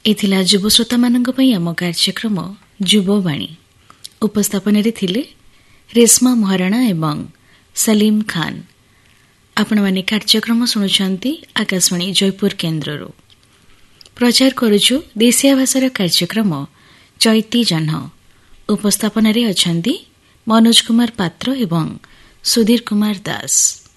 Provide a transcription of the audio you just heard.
ଏଥିଲା ଯୁବ ଶ୍ରୋତାମାନଙ୍କ ପାଇଁ ଆମ କାର୍ଯ୍ୟକ୍ରମ ଯୁବବାଣୀ। ଉପସ୍ଥାପନାରେ ଥିଲେ ରେଶ୍ମା ମହାରଣା ଏବଂ ସଲିମ ଖାନ୍। ଆପଣମାନେ କାର୍ଯ୍ୟକ୍ରମ ଶୁଣୁଛନ୍ତି ଆକାଶବାଣୀ ଜୟପୁର କେନ୍ଦ୍ରରୁ। ପ୍ରଚାର କରୁଛୁ ଦେଶୀୟ ଭାଷାର କାର୍ଯ୍ୟକ୍ରମ ଚୈତି ଜହ୍ନ। ଉପସ୍ଥାପନାରେ ଅଛନ୍ତି ମନୋଜ କୁମାର ପାତ୍ର ଏବଂ ସୁଧୀର କୁମାର ଦାସ।